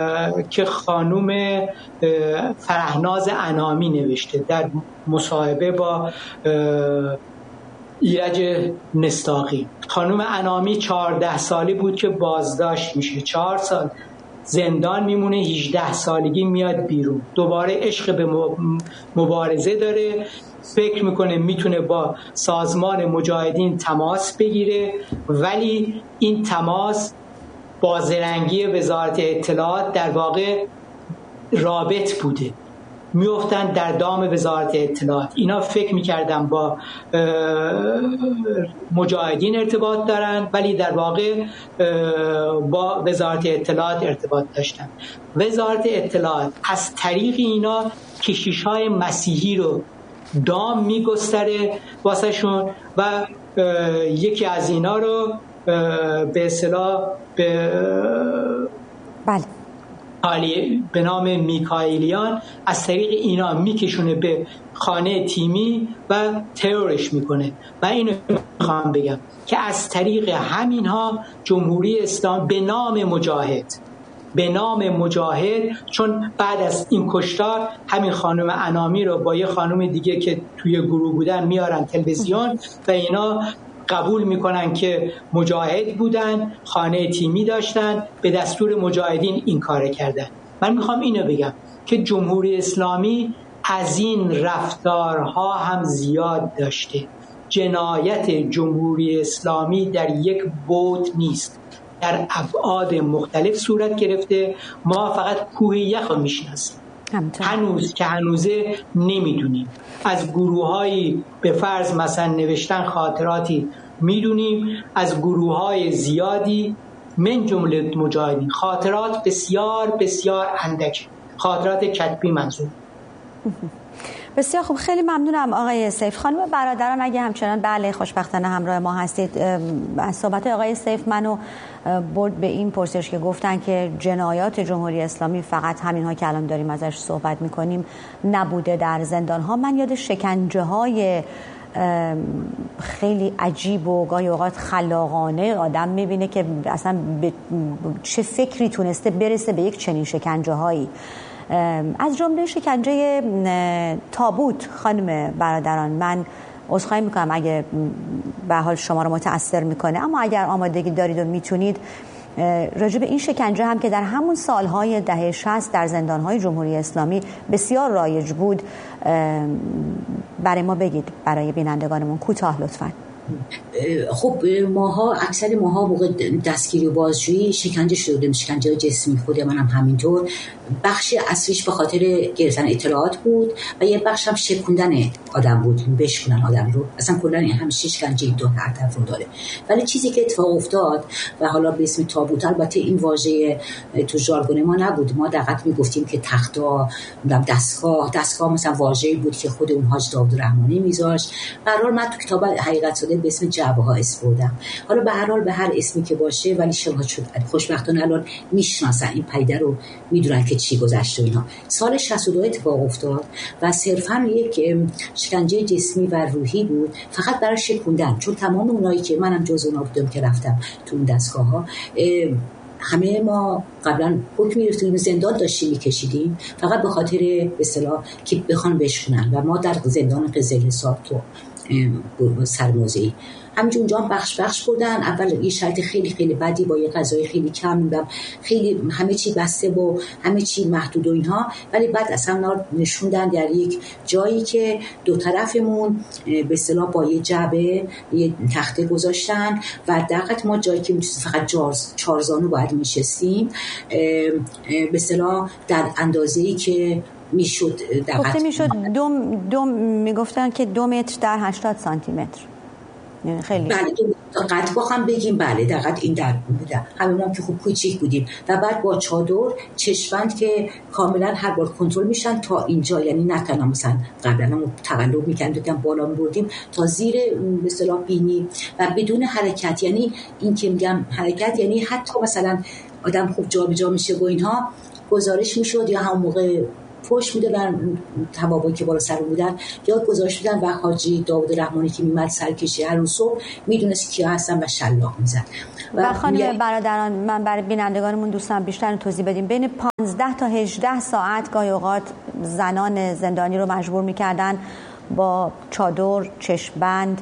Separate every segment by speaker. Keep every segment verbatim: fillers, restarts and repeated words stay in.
Speaker 1: که خانوم فرهناز انامی نوشته در مصاحبه با ایرج نستاقی. خانوم انامی چهارده سالی بود که بازداشت میشه، چهار سال زندان میمونه، هجده سالگی میاد بیرون، دوباره عشق به مبارزه داره، فکر میکنه میتونه با سازمان مجاهدین تماس بگیره، ولی این تماس با زرنگی وزارت اطلاعات در واقع رابط بوده، میافتن در دام وزارت اطلاعات. اینا فکر میکردن با مجاهدین ارتباط دارن ولی در واقع با وزارت اطلاعات ارتباط داشتن. وزارت اطلاعات از طریق اینا کشیش‌های مسیحی رو دام میگستره واسه شون و یکی از اینا رو به اصطلاح به
Speaker 2: بله
Speaker 1: حالی به نام میکائیلیان از طریق اینا میکشونه به خانه تیمی و ترورش میکنه. و اینو میخوام بگم که از طریق همینها جمهوری اسلامی به نام مجاهد به نام مجاهد چون بعد از این کشتار همین خانم انامی رو با یه خانم دیگه که توی گروه بودن میارن تلویزیون و اینا قبول میکنن که مجاهد بودن، خانه تیمی داشتن، به دستور مجاهدین این کار کردن. من میخوام اینو بگم که جمهوری اسلامی از این رفتارها هم زیاد داشته. جنایت جمهوری اسلامی در یک بعد نیست، در ابعاد مختلف صورت گرفته. ما فقط کوه یخ رو میشناسیم، هنوز که هنوزه نمیدونیم. از گروه‌هایی به فرض مثلا نوشتن خاطراتی میدونیم، از گروه‌های زیادی من جمله مجاهدین خاطرات بسیار بسیار اندک، خاطرات کتبی منظور.
Speaker 2: بسیار خوب، خیلی ممنونم آقای سیف. خانم برادران اگه همچنان بله خوشبختانه همراه ما هستید، از صحبت آقای سیف منو برد به این پرسش که گفتن که جنایات جمهوری اسلامی فقط همینها که الان داریم ازش صحبت میکنیم نبوده در زندانها. من یاد شکنجه های خیلی عجیب و گاهی اوقات خلاقانه آدم میبینه که اصلا به چه فکری تونسته برسه به یک چنین شکنجه هایی، از جمله شکنجه تابوت. خانم برادران من عذرخواهی میکنم اگه به حال شما رو متأثر میکنه، اما اگر آمادگی دارید و میتونید راجع به این شکنجه هم که در همون سالهای دهه شصت در زندانهای جمهوری اسلامی بسیار رایج بود برای ما بگید، برای بینندگانمون کوتاه لطفاً.
Speaker 3: خب ماها اکثر ماها موقع دستگیری و بازجویی شکنجه شدیم، شکنجه جسمی. خود منم همینطور. بخش اصلیش به خاطر گرفتن اطلاعات بود و یه بخش هم شکوندن آدم بود، بشکنن آدم رو. اصلا کلا این همش شکنجه دو طرف رو داره. ولی چیزی که اتفاق افتاد و حالا به اسم تابوت، البته این واژه تو ژارگون ما نبود، ما دقیق میگفتیم که تختا، دستگاه دستگاه مثلا واژه‌ای بود که خود اون حاج داوود رحمانی میذاشت. به هر حال من تو کتاب حقیقت ساده به اسم جعبه ها اسم بردم. حالا به هر حال به هر اسمی که باشه، ولی شما شد خوشبختانه الان میشناسن این پیده رو، میدونن که چی گذشته اینا. سال شصت و دو اتفاق افتاد و صرفا یک شکنجه جسمی و روحی بود، فقط برای شکوندن. چون تمام اونایی که منم جز اونا بودم که رفتم تو اون دستگاه ها، همه ما قبلا حکم می‌گرفتیم، زندان داشتیم می‌کشیدیم فقط به خاطر به اصطلاح که بخوان بشکنن و ما در زندان قزل حساب تو سرموزه‌ای همینجور اونجا هم بخش بخش بودن. اول یه شرط خیلی خیلی بدی با یه غذای خیلی کم بودم، خیلی همه چی بسته و همه چی محدود و اینها، ولی بعد اصلا نشوندن در یک جایی که دو طرفمون به اصطلاح با یه جعبه یه تخته گذاشتن و دقیق ما جایی که فقط چارزانو باید میشستیم به اصطلاح در اندازه‌ای که میشد
Speaker 2: دقیق میشد دو دو میگفتن که دو متر در هشتاد سانتی متر، یعنی خیلی
Speaker 3: بله قد بخوام بگیم بله دقیق این در بوده. همه ما که خوب کوچیک بودیم و بعد با چادر چشمند که کاملا هر بار کنترل میشن تا اینجا، یعنی نه تنها مثلا قبلا ما تقلب میکردیم بالا میبردیم تا زیر به اصطلاح بینی و بدون حرکت. یعنی این که میگم حرکت یعنی حتی مثلا آدم خوب جا به جا میشه و اینها گزارش میشد یا هم موقع پشت میدادن توابایی که بالا سر بودن، یا گزارش میدن و حاجی داوود رحمانی که میمد سرکشی هر صبح میدونست کیا هستن و شلاق میزد.
Speaker 2: و خانم برادران، من برای بینندگانمون دوستان بیشتر توضیح بدیم، بین پانزده تا هجده ساعت گاهی اوقات زنان زندانی رو مجبور میکردن با چادر، چشم‌بند،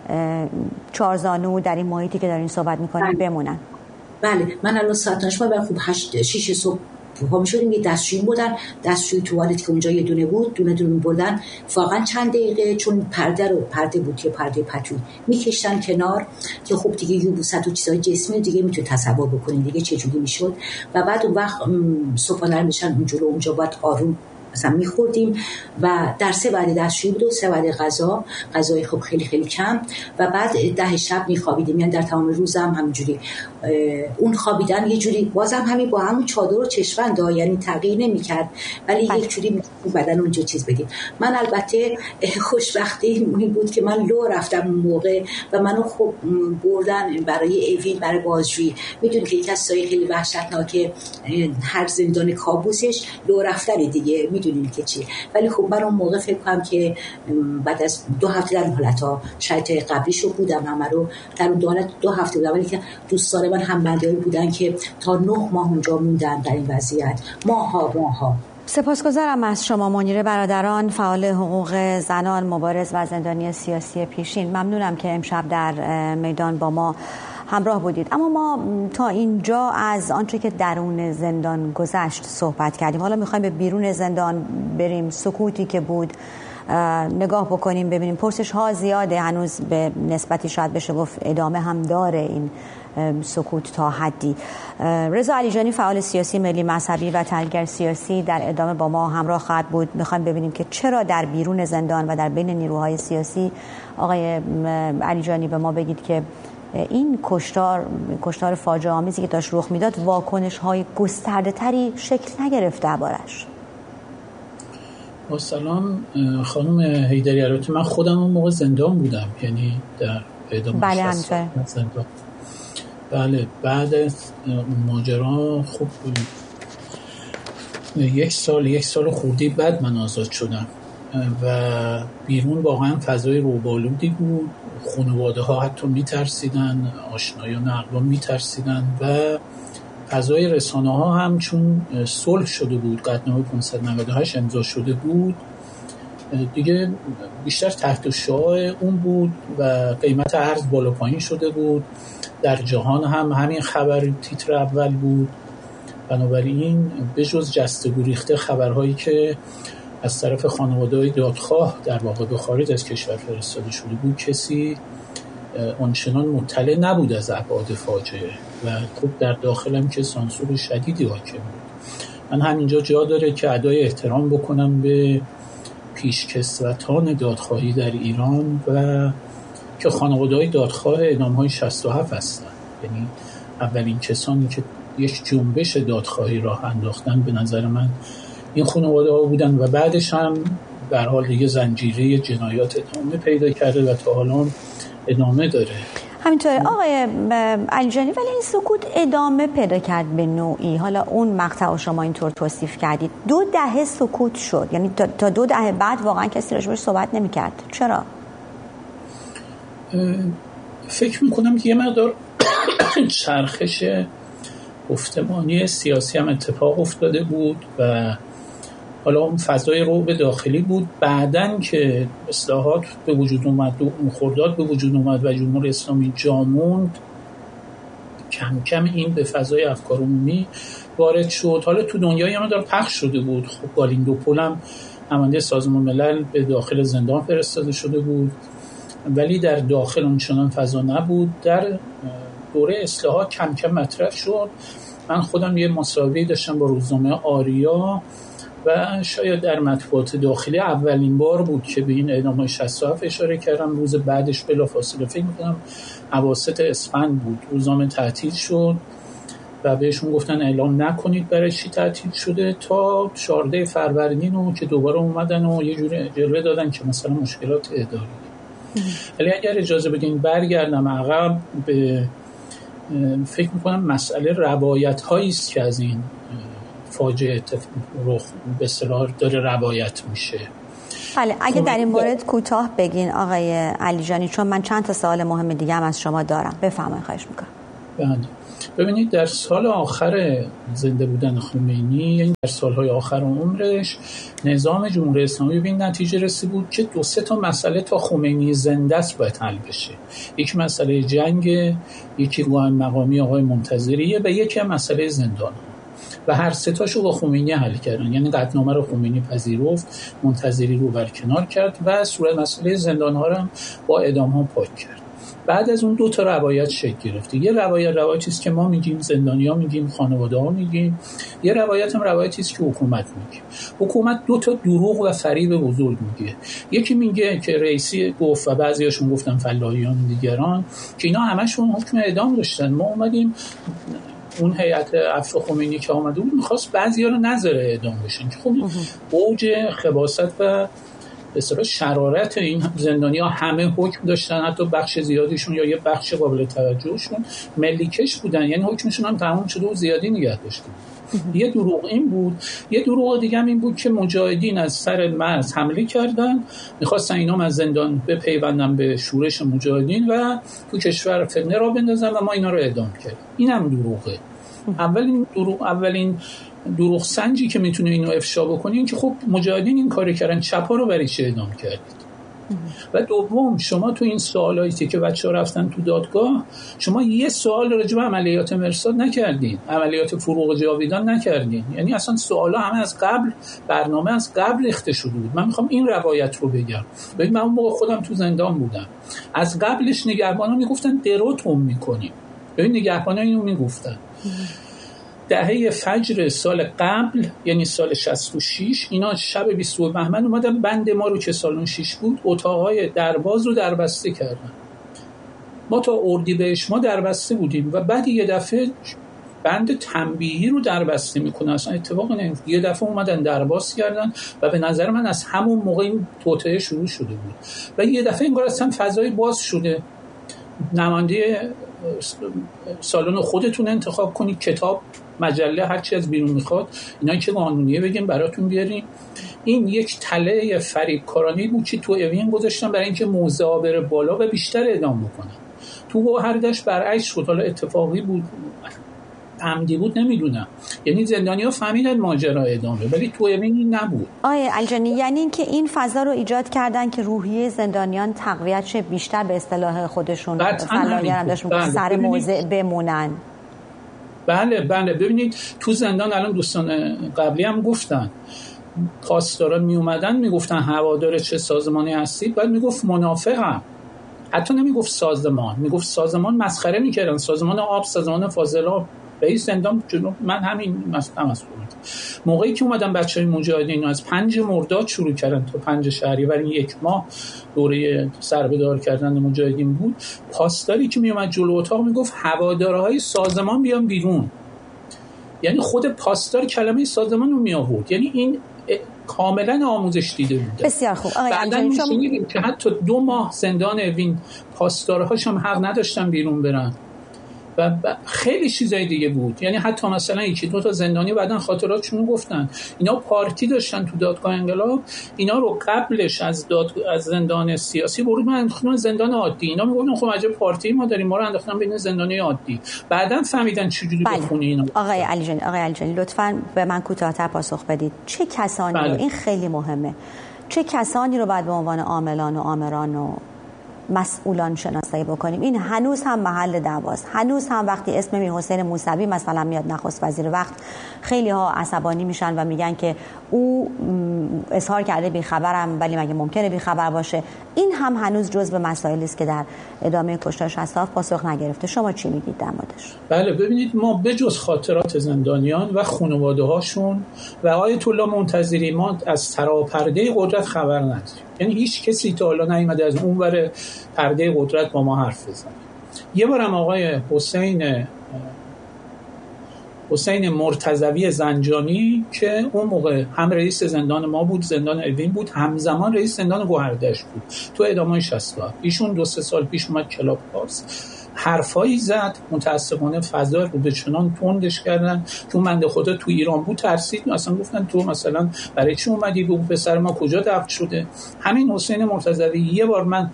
Speaker 2: چارزانو در این محیطی که دارین صحبت میکنیم بمونن.
Speaker 3: بله، من الان ساعت دانشگاه برای خوب هشت شیش صبح پا می‌شدیم، یه دستشویی بودن، دستشویی توالت که اونجا یه دونه بود، دونه دونه می‌بردن، واقعا چند دقیقه چون پرده رو پرده بود که پرده پتویی می‌کشتن کنار که خب دیگه یوبوست و چیزای جسمی دیگه میتونید تصور بکنید دیگه چه جوری میشد. و بعد اون وقت صبحانه میشن اونجا اونجا باید آروم مثلا میخوردیم و در سه وعده دستشویی بود و سه وعده غذا، غذای خب خیلی خیلی کم، و بعد ده شب میخوابیدیم، یعنی در تمام روزم همینجوری. اون خوابیدن یه جوری بازم همین با همون چادر و چشم‌بند، یعنی تغییر نمیکرد، ولی یک جوری بدن اونجا چیز بدیم. من البته خوشبختی این بود که من لو رفتم اون موقع و منو خب بردن برای ایوین، برای بازجویی. میدونید که یک از چیزای خیلی وحشتناک هر زندان کابوسش لو رفتن دیگه، میدونین که چی. ولی خب من اون موقع فکر کنم که بعد از دو هفته در حالتا شاید قبلیشو بودم، همه رو در اون دو, دو هفته بودم، ولی که دوستان من هم بنده‌ای بودن که تا نه ماه اونجا موندن در این وضعیت، ماها ماها.
Speaker 2: سپاسگزارم از شما منیره برادران، فعال حقوق زنان، مبارز و زندانی سیاسی پیشین. ممنونم که امشب در میدان با ما همراه بودید. اما ما تا اینجا از آنچه که درون زندان گذشت صحبت کردیم. حالا میخوایم به بیرون زندان بریم، سکوتی که بود نگاه بکنیم، ببینیم. پرسش ها زیاده، هنوز به نسبتی شاید بشه گفت ادامه هم داره این سکوت تا حدی. رضا علیجانی، فعال سیاسی، ملی مذهبی و تحلیلگر سیاسی، در ادامه با ما همراه خواهد بود. میخوایم ببینیم که چرا در بیرون زندان و در بین نیروهای سیاسی، آقای علیجانی به ما بگید که این کشتار کشتار فاجعه آمیزی که داشت رخ میداد واکنش های گسترده تری شکل نگرفته دربارش.
Speaker 4: با سلام خانم حیدری، البته من خودم اون موقع زندان بودم، یعنی در اعدام
Speaker 2: بله همینطور.
Speaker 4: بله، بعد از ماجرا خب یک سال یک سال خوردی بعد من آزاد شدم و بیرون واقعا فضای روبالودی بود. خانواده ها حتی میترسیدن، آشنایان اقوام میترسیدن و فضای رسانه ها هم چون صلح شده بود، قطعنامه پانصد و نود و هشت امضا شده بود، دیگه بیشتر تحت شعاع اون بود و قیمت ارز بالا پایین شده بود. در جهان هم همین خبر تیتر اول بود. بنابراین به جز جسته گریخته خبرهایی که از طرف خانواده‌های دادخواه در واقع به خارج از کشور فرستاده شده بود، کسی آنچنان مطلع نبود از ابعاد فاجعه و خب در داخل هم که سانسور شدیدی حاکم بود. من همینجا جا داره که ادای احترام بکنم به پیشکسوتان دادخواهی در ایران و که خانواده‌های دادخواه اعدام‌های شصت و هفت هستند، یعنی اولین کسانی که یک جنبش دادخواهی راه انداختن به نظر من این خانواده ها بودن و بعدش هم به هر حال دیگه زنجیره جنایات ادامه پیدا کرده و تا حالا ادامه داره.
Speaker 2: همینطوره آقای علیجانی، ولی این سکوت ادامه پیدا کرد به نوعی. حالا اون مقطع رو شما اینطور توصیف کردید، دو دهه سکوت شد، یعنی تا دو دهه بعد واقعا کسی راجبش صحبت نمی کرد. چرا؟
Speaker 4: فکر میکنم که یه مقدار چرخش گفتمانی سیاسی هم اتفاق افتاده بود و حالا اون فضای رعب داخلی بود. بعدن که اصلاحات به وجود اومد و مخردات به وجود اومد و جمهوری اسلامی جا موند، کم کم این به فضای افکار عمومی وارد شد. حالا تو دنیا یه مقدار پخش شده بود. خب گالیندوپول هم نماینده سازمان ملل به داخل زندان فرستاده شده بود، ولی در داخل اونچنان فضا نبود. در دوره اصلاحات کم کم مطرح شد. من خودم یه مصاحبه داشتم با روزنامه آریا و شاید در مطبوعات داخلی اولین بار بود که به این اعدام‌های شصت و هفت اشاره کردم. روز بعدش بلافاصله فکر می‌کنم اواسط اسفند بود روزنامه تعطیل شد و بهشون گفتن اعلام نکنید برای چی تعطیل شده تا چهاردهم فروردین رو که دوباره اومدن و یه جوری جلوه دادن که مثلا مشکلات اداری. ولی اگر اجازه بدین برگردم عقب، به فکر میکنم مسئله روایت هایی است که از این فاجعه رخ به اصطلاح داره روایت میشه.
Speaker 2: بله اگه در این مورد کوتاه بگین آقای علیجانی، چون من چند تا سوال مهم دیگه هم از شما دارم. بفرمایید، خواهش میکنم.
Speaker 4: بله ببینید، در سال آخر زنده بودن خمینی، یعنی در سالهای آخر عمرش، نظام جمهوری اسلامی به این نتیجه رسید بود که دو سه تا مسئله تا خمینی زنده است باید حل بشه. یک مسئله جنگ، یکی قائم مقامی آقای منتظریه و یکی هم مسئله زندان. و هر سه تاشو با خمینی حل کردن، یعنی قطعنامه رو خمینی پذیرفت، منتظری رو برکنار کرد و صورت مسئله زندان ها رو هم با اعدام ها پاک کرد. بعد از اون دو تا روایت شکل گرفت. یه روایت روایتی است که ما میگیم، زندانی‌ها میگیم، خانواده‌ها میگیم. یه روایت هم روایتی است که حکومت میگه. حکومت دو تا دروغ و فریب بزرگ میگه. یکی میگه که رئیسی گفت و بعضیاشون گفتن فلاحیان دیگران که اینا همشون حکم اعدام داشتن. ما اومدیم اون هیئت عفو خمینی که آمده بود می‌خواست بعضی‌ها رو نذاره اعدام بشن که خب اوج خباثت و به اصطلاح شرارت این زندانی‌ها همه حکم داشتن، حتی بخش زیادیشون یا یه بخش قابل توجهشون ملیکش بودن، یعنی حکمشون هم تمام شده و زیادی نگه داشتن. یه دروغ این بود. یه دروغ دیگه هم این بود که مجاهدین از سر مرز حمله کردن، می‌خواستن اینا از زندان بپیوندن به شورش مجاهدین و تو کشور فتنه را بندازن و ما اینا رو اعدام کردیم. اینم دروغه. اولین دروغ اولین دروغ سنجی که میتونه اینو افشا بکنه این که خب مجاهدین این کارو کردن، چپا رو برای چه اعدام کردید؟ و دوم، شما تو این سوالاتی که بچه‌ها رفتن تو دادگاه، شما یه سوال راجع به عملیات مرصاد نکردین، عملیات فروغ جاویدان نکردین. یعنی اصلا سوالا همه از قبل، برنامه از قبل ریخته شده بود. من میخوام این روایت رو بگم. ببین من اون موقع خودم تو زندان بودم. از قبلش نگهبانا میگفتن دروتون میکنیم. ببین نگهبانا اینو میگفتن. دهه فجر سال قبل، یعنی سال شصت و شش، اینا شب بیست و بهمن اومدن بند ما رو که سالن شش بود، اتاقای درباز رو دربسته کردن. ما تا اردیبهشت ما دربسته بودیم و بعد یه دفعه بند تنبیهی رو دربسته میکنن. اصلا اتفاق نمیفته. یه دفعه اومدن درباز کردن و به نظر من از همون موقع این توطئه شروع شده بود و یه دفعه انگار اصلا فضای باز شده. نماینده سالن خودتون انتخاب کنید، کتاب، مجله، هر چی از بیرون میخواد، اینا که قانونیه بگیم براتون بیاریم. این یک تله فریبکارانه بود که تو اوین گذاشتن برای اینکه موضوع بره بالا و بیشتر اعدام بکنن. تو هر داش برعکس شد. حالا اتفاقی بود، عمدی بود، نمیدونم. یعنی زندانی‌ها فهمیدن ماجرا ادامه، ولی تو اوین نبود.
Speaker 2: آیه الجانی، یعنی اینکه این فضا رو ایجاد کردن که روحیه زندانیان تقویت شه، بیشتر به اصطلاح خودشون فلاحیان داشت میگن سر موضع بمونن.
Speaker 4: بله بله ببینید تو زندان الان دوستان قبلی هم گفتن، پاسداران می اومدن میگفتن هوادار چه سازمانی هستید، بعد میگفت منافقم. حتی نمیگفت سازمان، میگفت سازمان، مسخره میکردن. سازمان آب، سازمان فاضلاب. رئیس زندان جنوب من همین مسئله مسئول. موقعی که اومدن بچهای مجاهدین از پنج مرداد شروع کردن تا پنج شهریور، یک ماه دوره سربدار کردن مجاهدین بود، پاسداری که میومد جلو اتاق میگفت هوادارهای سازمان بیان بیرون. یعنی خود پاسدار کلمه سازمان رو می آورد. یعنی این کاملا آموزش دیده بود.
Speaker 2: بسیار خوب.
Speaker 4: بعداً می‌شنیدیم که حتی دو ماه زندان اوین پاسدارهاش هم حق نداشتن بیرون برن و خیلی چیزای دیگه بود. یعنی حتی مثلا یکی دو تا زندانی بعدن خاطراتشون گفتن اینا پارتی داشتن تو دادگاه انقلاب، اینا رو قبلش از داد از زندان سیاسی بردن انداختن زندان عادی. اینا میگفتن خب عجب پارتی ما داریم، ما رو انداختن بین زندانی عادی. بعدن فهمیدن چجوری
Speaker 2: بله.
Speaker 4: بخونی اینا.
Speaker 2: آقای علیجانی، آقای علیجانی لطفاً به من کوتاه‌تر پاسخ بدید. چه کسانی بله. رو، این خیلی مهمه، چه کسانی رو بعد به عنوان عاملان و آمران و مسئولان شناسایی بکنیم؟ این هنوز هم محل دعواست. هنوز هم وقتی اسم میر حسین موسوی مثلا میاد نخست وزیر وقت، خیلی ها عصبانی میشن و میگن که او اظهار کرده بیخبرم، ولی مگه ممکنه بیخبر باشه؟ این هم هنوز جزو مسائلی است که در ادامه کشتار شصت پاسخ نگرفته. شما چی میگید در موردش؟
Speaker 4: بله ببینید، ما بجز خاطرات زندانیان و خانواده هاشون و آیت الله منتظری ما از تراپرده قدرت خبر نداریم. یعنی هیچ کسی تا حالا نیامده از اون ور پرده قدرت با ما حرف بزنه. یه بارم آقای حسین حسین مرتضوی زنجانی که اون موقع هم رئیس زندان ما بود، زندان اوین بود، همزمان رئیس زندان گوهردش بود تو اعدام‌های شصت، ایشون دو سه سال پیش اومد کلاب هاوس حرفایی زد، متاسفانه فضا رو به چنان تندش کردن که اون بنده خدا تو ایران بود ترسید، مثلا گفتن تو مثلا برای چی اومدی؟ بگو پسر ما کجا دفن شده. همین حسین مرتضوی یه بار من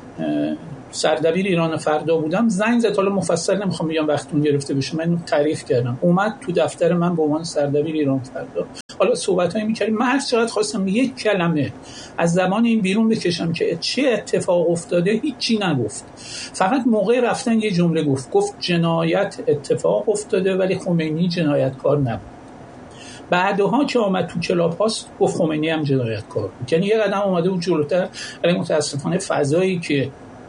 Speaker 4: سردبیر ایران فردا بودم، زنگ زد، حالا مفصل نمیخوام بگم وقتون گرفته بشه، من تعریف کردم، اومد تو دفتر من به عنوان سردبیر ایران فردا، حالا صحبتایی می‌کردیم، من هر چقدر خواستم یک کلمه از زبان این بیرون بکشم که چه اتفاق افتاده، هیچی نگفت. فقط موقع رفتن یه جمله گفت، گفت جنایت اتفاق افتاده ولی خمینی جنایتکار نبود. بعدها که آمد تو کلاب هاست گفت خمینی هم جنایتکار بود. یعنی یه قدم اومده بود جلوتر، ولی متاسفانه فضایی که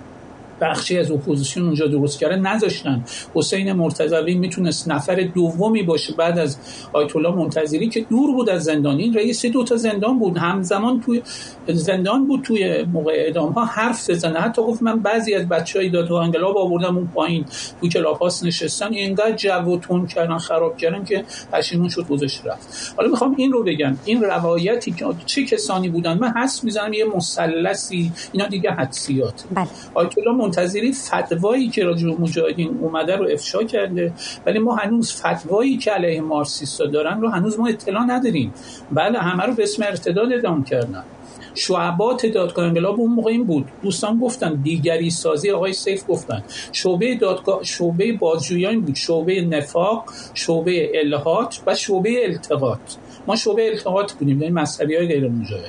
Speaker 4: بخشی از اپوزیسیون اونجا درست کرده نذاشتن. حسین مرتضوی میتونست نفر دومی باشه بعد از آیت الله منتظری که دور بود از زندان. این رئیس دو تا زندان بود، همزمان توی زندان بود، توی موقع اعدام ها حرف بزنه. حتی گفت من بعضی از بچهای دادگاه انقلاب آوردم اون پایین تو کلاپاس نشستن، اینقدر جو تون کردن، خراب کردن که پشیمون شد گذاشت رفت. حالا میخوام این رو بگم، این روایتی که چه کسانی بودن، من حس میزنم یه مثلثی، اینا دیگه حدسیات. آیت الله منتظری فتوایی که راجع به مجاهدین اومده رو افشا کرده، ولی ما هنوز فتوایی که علیه مارکسیستا دارن رو هنوز ما اطلاع نداریم. بله همه رو به اسم ارتداد اعدام کردن. شعبات دادگاه انقلاب اون موقع این بود، دوستان گفتن دیگری سازی، آقای سیف گفتن شعبه دادگاه، شعبه بازجویی بود، شعبه نفاق، شعبه الهات و شعبه التقاط. ما شعبه التقاط بودیم، یعنی مذهبی‌های غیر مجاهد.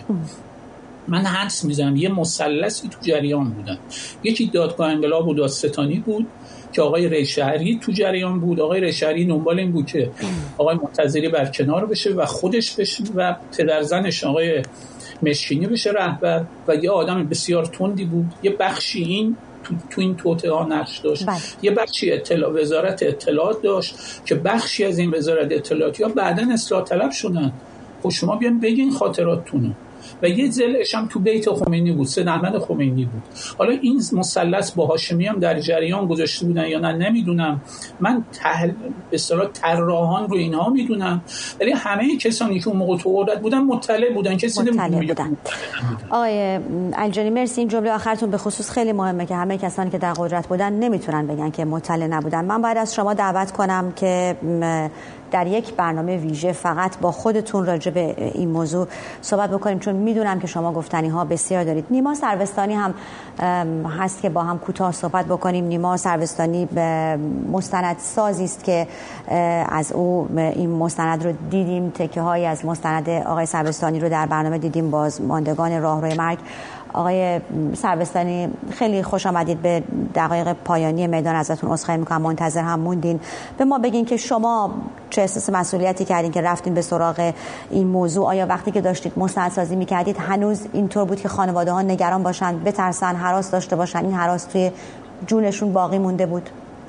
Speaker 4: من حدس میزنم یه مثلثی تو جریان بودن. یکی دادگاه انقلاب و دادستانی بود که آقای ریشهری تو جریان بود. آقای ریشهری دنبال این بود که آقای منتظری برکنار بشه و خودش بشه و پدرزنش آقای مشکینی بشه رهبر، و یه آدم بسیار تندی بود. یه بخشی این تو, تو این توطئه ها نقش داشت. بله. یه بخشی اطلاع وزارت اطلاعات داشت که بخشی از این وزارت اطلاعاتی ها بعداً اصلاح طلب شدن. خب شما بیان بگین خاطراتتونو. و یه ذلش هم تو بیت خمینی بود، سید احمد خمینی بود. حالا این مثلث با هاشمی هم در جریان گذاشته بودن یا نه نمیدونم، من تحل... به اصطلاح طراحان رو اینها میدونم، ولی همه کسانی که اون موقع تو قدرت بودن مطلع بودن، کسی نمیدونم.
Speaker 2: آقای الجانی مرسی، این جمله آخرتون به خصوص خیلی مهمه که همه کسانی که در قدرت بودن نمیتونن بگن که مطلع نبودن. من باید از شما دعوت کنم که در یک برنامه ویژه فقط با خودتون راجع به این موضوع صحبت بکنیم، چون میدونم که شما گفتنی ها بسیار دارید. نیما سروستانی هم هست که با هم کوتاه صحبت بکنیم. نیما سروستانی مستند سازی است که از او این مستند رو دیدیم، تکه هایی از مستند آقای سروستانی رو در برنامه دیدیم، بازماندگان راهروی مرگ. آقای سروستانی خیلی خوش آمدید. به دقایق پایانی میدان ازتون عذرخواهی میکنم، منتظر هم موندین. به ما بگین که شما چه احساس مسئولیتی کردین که رفتین به سراغ این موضوع؟ آیا وقتی که داشتید مستندسازی میکردید هنوز اینطور بود که خانواده ها نگران باشن، بترسن، هراس داشته باشن، این هراس توی جونشون باقی مونده بود؟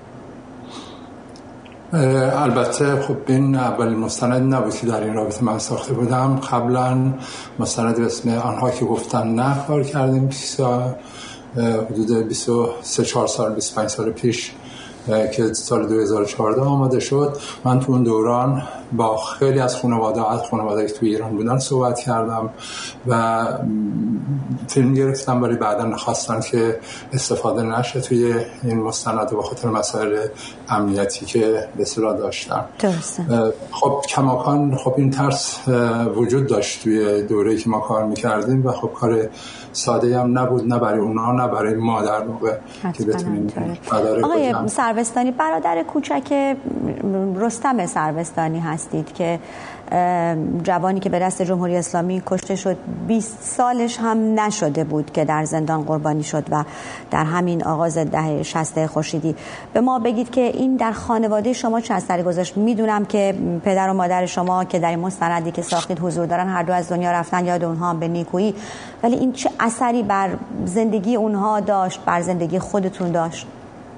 Speaker 5: البته خب این اولین مستند نبود که در این رابطه من ساخته بودم. قبلا مستند به اسم آنها که گفتن نه کار کردیم، حدود بیست و سه چهار سال بیست و پنج سال پیش که سال دو هزار و چهارده آماده شد. من تو اون دوران با خیلی از خانواده از خانواده که تو ایران بودن صحبت کردم و فیلم گرفتم، ولی بعدا نخواستن که استفاده نشه توی این مستند به خاطر مسائل امنیتی که به اصطلاح داشتم. خب کماکان خب این ترس وجود داشت توی دوره‌ای که ما کار میکردیم و خب کار ساده هم نبود، نه برای اونا نه برای ما در واقع که بتونیم مدارک.
Speaker 2: آقای سروستانی، برادر کوچک رستم سروستانی هستید که جوانی که به دست جمهوری اسلامی کشته شد، بیست سالش هم نشده بود که در زندان قربانی شد و در همین آغاز دهه شصت خورشیدی. به ما بگید که این در خانواده شما چه اثری گذاشت؟ میدونم که پدر و مادر شما که در این مستندی که ساختید حضور دارن، هر دو از دنیا رفتن، یاد اونها به نیکویی، ولی این چه اثری بر زندگی اونها داشت، بر زندگی خودتون داشت؟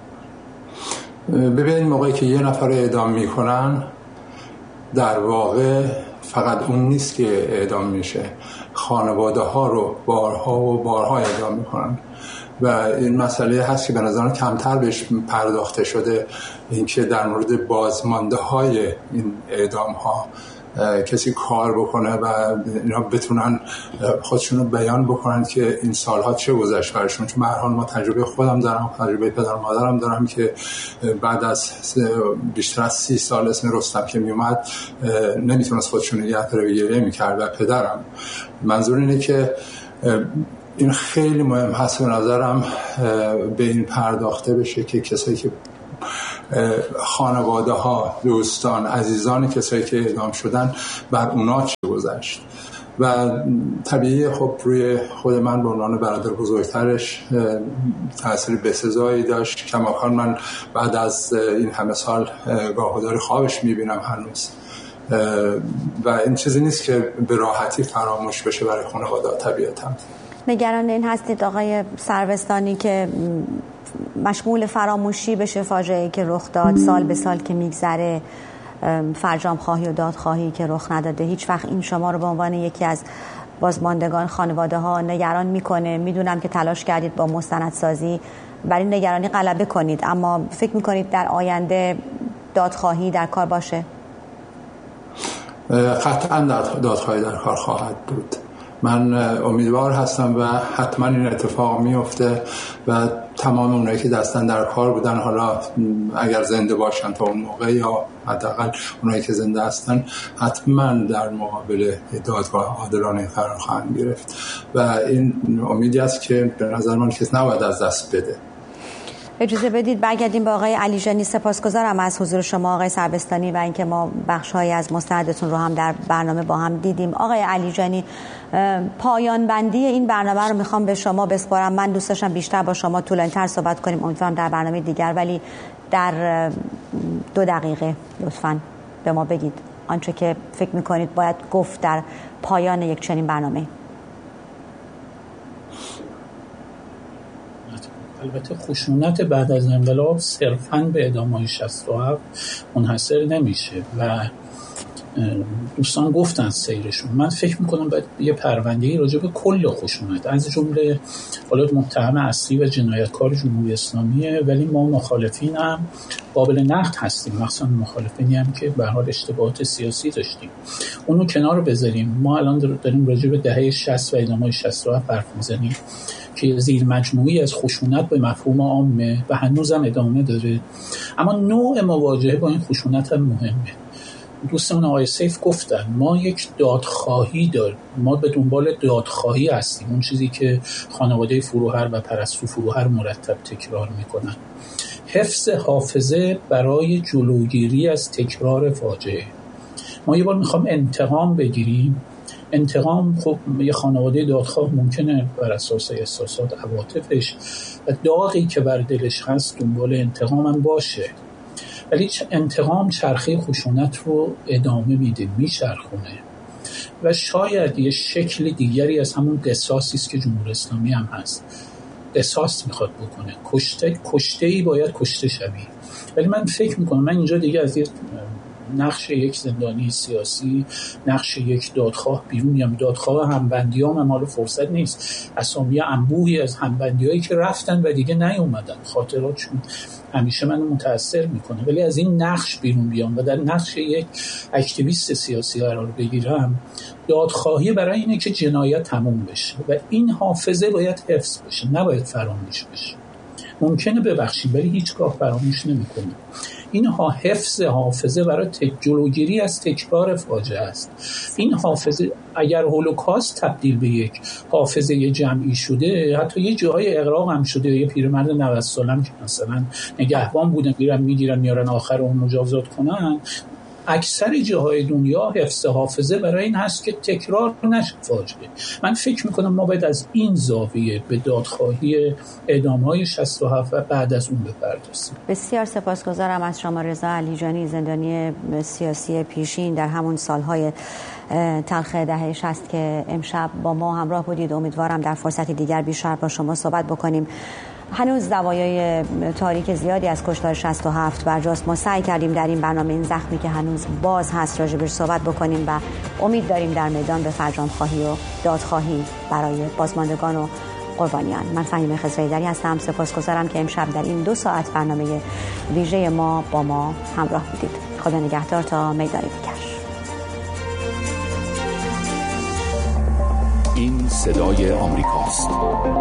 Speaker 5: ببینید موقعی که یه نفر اعدام میکنن، در واقع فقط اون نیست که اعدام میشه، خانواده ها رو بارها و بارها اعدام میکنن و این مسئله هست که به نظرم کمتر بهش پرداخته شده، اینکه در مورد بازمانده های این اعدام ها کسی کار بکنه و اینا بتونن خودشون رو بیان بکنن که این سالها چه گذشت برشون. چون به هر حال ما تجربه خودم دارم، تجربه پدر و مادرم دارم که بعد از بیشتر از سی سال اسم رستم که میومد نمیتونست خودشون نگه داره، گریه میکرد. و پدرم، منظور اینه که این خیلی مهم هست به نظرم به این پرداخته بشه که کسایی که خانواده ها، دوستان، عزیزان کسایی که اعدام شدن بر اونا چه گذشت. و طبیعی خب روی خود من به عنوان برادر بزرگترش تأثیر بسزایی داشت. کماکان من بعد از این همه سال گاه‌گداری خوابش میبینم هنوز و این چیزی نیست که به راحتی فراموش بشه برای خانواده طبیعتاً.
Speaker 2: نگران این هستید آقای سروستانی که مشمول فراموشی بشه فاجعه‌ای که رخ داد، سال به سال که میگذره، فرجام خواهی و دادخواهی که رخ نداده؟ هیچ وقت این شما رو به عنوان یکی از بازماندگان خانواده ها نگران میکنه؟ میدونم که تلاش کردید با مستندسازی برای نگرانی غلبه کنید، اما فکر میکنید در آینده دادخواهی در کار باشه؟
Speaker 5: قطعا دادخواهی در کار خواهد بود. من امیدوار هستم و حتما این اتفاق میفته و تمام اونایی که دستن در کار بودن، حالا اگر زنده باشن تا اون موقع یا حداقل اونایی که زنده هستن، حتما در مقابل دادگاه عادلانه قرار خواهند گرفت و این امیدی است که به نظر من کسی نباید از دست بده.
Speaker 2: اجازه بدید برگردیم با آقای علیجانی. سپاسگزارم از حضور شما آقای سروستانی و اینکه ما بخش‌هایی از مستندتون رو هم در برنامه با هم دیدیم. آقای علیجانی، پایان بندی این برنامه رو میخوام به شما بسپارم. من دوست داشتم بیشتر با شما طولانی‌تر صحبت کنیم، امیدوارم در برنامه دیگر، ولی در دو دقیقه لطفاً به ما بگید آنچه که فکر میکنید باید گفت در پایان یک چنین برنامه.
Speaker 4: البته خشونت بعد از انقلاب صرفاً به اعدام‌های شصت و هفت منحصر نمیشه و دوستان گفتن سیرشون. من فکر میکنم باید یه پرونده‌ای راجع به کل خشونت، از جمله حالا متهم اصلی و جنایتکار جمهوری اسلامیه، ولی ما مخالفین هم قابل نقد هستیم، مثلا مخالفینی هم که به هر حال اشتباهات سیاسی داشتیم، اونو کنار بذاریم. ما الان داریم راجع به دهه شصت و اعدام‌های شصت و هفت حرف میزنیم که زیر مجموعی از خشونت به مفهوم عامه و هنوزم ادامه داره، اما نوع مواجهه با این خشونت هم مهمه. دوستمون آقای سیف گفتن ما یک دادخواهی داریم، ما به دنبال دادخواهی هستیم، اون چیزی که خانواده فروهر و پرستو فروهر مرتب تکرار میکنن. حفظ حافظه برای جلوگیری از تکرار فاجعه. ما یه بار میخوام انتقام بگیریم، انتقام خب یه خانواده دادخواه ممکنه بر اساس احساسات عواطفش و داغی که بر دلش هست دنبال انتقام هم باشه، ولی انتقام چرخه خشونت رو ادامه میده، میچرخونه و شاید یه شکل دیگری از همون قصاصی است که جمهوری اسلامی هم هست، قصاص میخواد بکنه، کشته کشته‌ای باید کشته شوی. ولی من فکر میکنم من اینجا دیگه از یه نقش یک زندانی سیاسی، نقش یک دادخواه بیرون میام. دادخواه همبندیام هم حالا فرصت نیست، اسامی انبوهی از همبندیایی که رفتن و دیگه نیومدن، خاطراتشون همیشه منو متاثر میکنه، ولی از این نقش بیرون بیام و در نقش یک اکتیویست سیاسی قرار بگیرم. دادخواهی برای اینه که جنایت تموم بشه و این حافظه باید حفظ بشه، نباید فراموش بشه. ممکنه ببخشیم ولی هیچگاه فراموش نمی‌کنیم. این ها حفظ حافظه برای جلوگیری از تکرار فاجعه است. این حافظه اگر هولوکاست تبدیل به یک حافظه جمعی شده، حتی یه جاهای اغراق هم شده، یه پیرمرد نود سالم که مثلا نگهبان بودن میرن میگیرن میارن آخر اون مجازات کنن، اکثر جاهای دنیا حفظ حافظه برای این هست که تکرار نشه فاجعه. من فکر میکنم ما باید از این زاویه به دادخواهی اعدام‌های شصت و هفت و بعد از اون بپردازیم.
Speaker 2: بسیار سپاسگزارم از شما رضا علیجانی، زندانی سیاسی پیشین در همون سالهای تلخ دهه شصت که امشب با ما همراه بودید. امیدوارم در فرصت دیگر بیشتر با شما صحبت بکنیم. هنوز زوایای تاریک زیادی از کشتار شصت و هفت برجاست. ما سعی کردیم در این برنامه این زخمی که هنوز باز هست راجبش صحبت بکنیم و امید داریم در میدان به فرجام خواهی و دادخواهی برای بازماندگان و قربانیان. من فهیمه خضرایی‌دری هستم. سپاسگزارم که امشب در این دو ساعت برنامه ویژه ما با ما همراه بودید. خدا نگهدار تا میدان دیگر.
Speaker 6: این صدای آمریکاست.